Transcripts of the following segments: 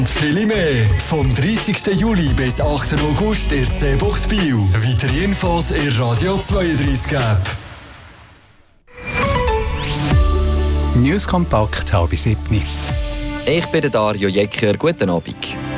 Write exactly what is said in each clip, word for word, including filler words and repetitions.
Viele mehr. Vom dreißigsten Juli bis achten August ist Seebucht Biel. Weitere Infos in Radio zweiunddreißig App. News kompakt, halb siebni. Ich bin der Dario Jecker. Guten Abend.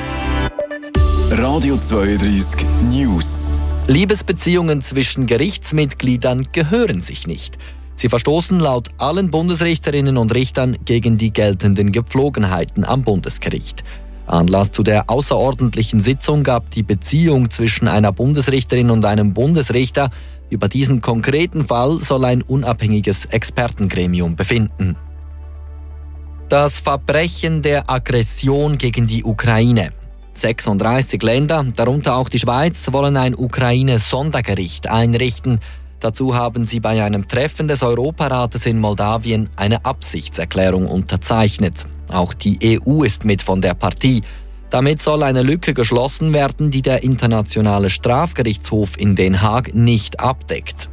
Radio zweiunddreißig News. Liebesbeziehungen zwischen Gerichtsmitgliedern gehören sich nicht. Sie verstoßen laut allen Bundesrichterinnen und Richtern gegen die geltenden Gepflogenheiten am Bundesgericht. Anlass zu der außerordentlichen Sitzung gab die Beziehung zwischen einer Bundesrichterin und einem Bundesrichter. Über diesen konkreten Fall soll ein unabhängiges Expertengremium befinden. Das Verbrechen der Aggression gegen die Ukraine. sechsunddreißig Länder, darunter auch die Schweiz, wollen ein Ukraine-Sondergericht einrichten. Dazu haben sie bei einem Treffen des Europarates in Moldawien eine Absichtserklärung unterzeichnet. Auch die E U ist mit von der Partie. Damit soll eine Lücke geschlossen werden, die der Internationale Strafgerichtshof in Den Haag nicht abdeckt.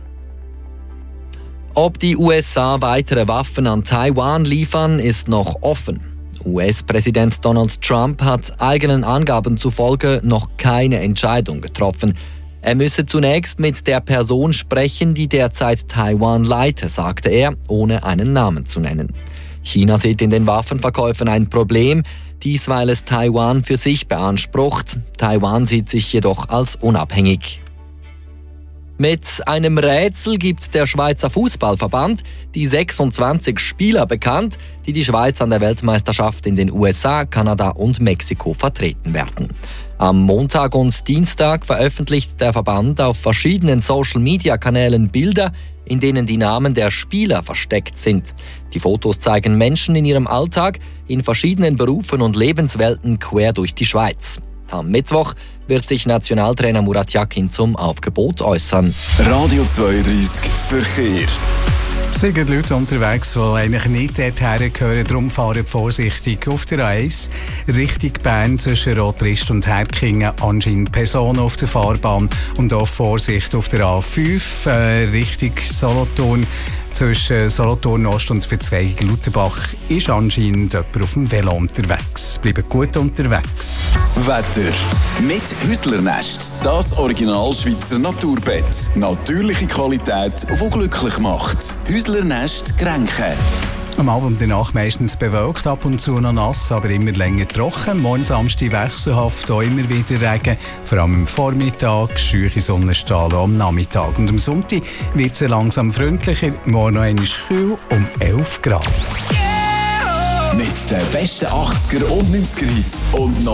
Ob die U S A weitere Waffen an Taiwan liefern, ist noch offen. U S-Präsident Donald Trump hat eigenen Angaben zufolge noch keine Entscheidung getroffen. Er müsse zunächst mit der Person sprechen, die derzeit Taiwan leite, sagte er, ohne einen Namen zu nennen. China sieht in den Waffenverkäufen ein Problem, dies weil es Taiwan für sich beansprucht. Taiwan sieht sich jedoch als unabhängig. Mit einem Rätsel gibt der Schweizer Fußballverband die sechsundzwanzig Spieler bekannt, die die Schweiz an der Weltmeisterschaft in den U S A, Kanada und Mexiko vertreten werden. Am Montag und Dienstag veröffentlicht der Verband auf verschiedenen Social-Media-Kanälen Bilder, in denen die Namen der Spieler versteckt sind. Die Fotos zeigen Menschen in ihrem Alltag in verschiedenen Berufen und Lebenswelten quer durch die Schweiz. Am Mittwoch wird sich Nationaltrainer Murat Yakin zum Aufgebot äußern. Radio zweiunddreißig Verkehr. Es sind Leute unterwegs, die eigentlich nicht dorthin gehören. Darum fahren vorsichtig auf der A eins Richtung Bern zwischen Rotrist und Herkingen. Anscheinend Personen auf der Fahrbahn. Und auch Vorsicht auf der A fünf äh, Richtung Solothurn. Zwischen Solothurn Ost und Verzweigung Lauterbach ist anscheinend jemand auf dem Velo unterwegs. Bleiben gut unterwegs. Wetter. Mit Hüsslernest. Das Original Schweizer Naturbett. Natürliche Qualität, die glücklich macht. Hüsslernest Grenken. Am Abend danach meistens bewölkt, ab und zu noch nass, aber immer länger trocken. Morgen Samstag wechselhaft, auch immer wieder Regen. Vor allem am Vormittag, scheuche Sonnenstrahlen am Nachmittag. Und am Sonntag wird es langsam freundlicher. Morgen noch einmal kühl um elf Grad. Mit den besten achtziger und neunziger Hits und noch